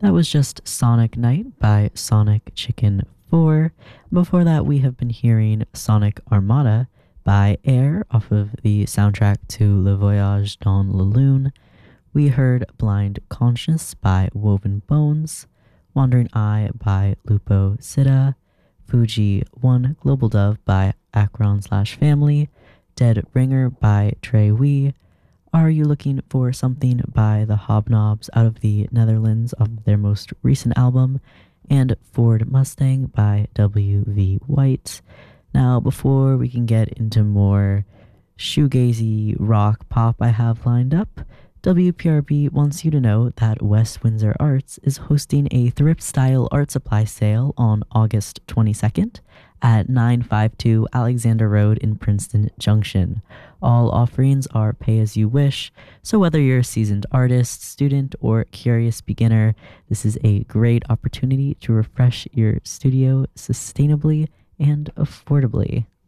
That was just Sonic Night by Sonic Chicken 4. Before that, we have been hearing Sonic Armada by Air off of the soundtrack to Le Voyage dans la Lune. We heard Blind Conscious by Woven Bones, Wandering Eye by Lupo Sida, Fuji 1 Global Dove by Akron/Family, Dead Ringer by Trey Wee, Are You Looking for Something by the Hobnobs out of the Netherlands of their most recent album, and Ford Mustang by W.V. White. Now, before we can get into more shoegazy rock pop I have lined up, WPRB wants you to know that West Windsor Arts is hosting a thrift-style art supply sale on August 22nd at 952 Alexander Road in Princeton Junction. All offerings are pay as you wish, so whether you're a seasoned artist, student, or curious beginner, this is a great opportunity to refresh your studio sustainably and affordably.